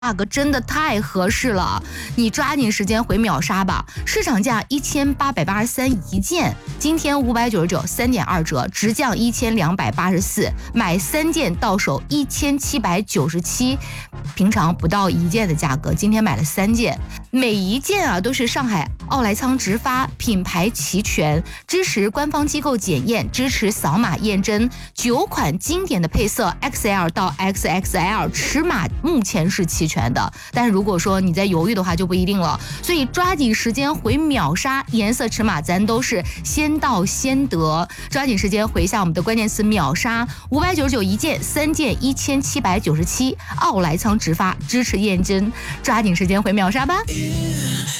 价格真的太合适了，你抓紧时间回秒杀吧！市场价1883一件，今天599，3.2折，直降1284，买3件到手1797，平常不到1件的价格，今天买了3件，每一件啊都是上海奥莱仓直发，品牌齐全，支持官方机构检验，支持扫码验真，9款经典的配色 XL 到 XXL， 尺码目前是齐全的，但是如果说你在犹豫的话就不一定了，所以抓紧时间回秒杀，颜色尺码咱都是先到先得，抓紧时间回一下我们的关键词秒杀，599一件，3件1797，奥莱仓直发，支持验真，抓紧时间回秒杀吧。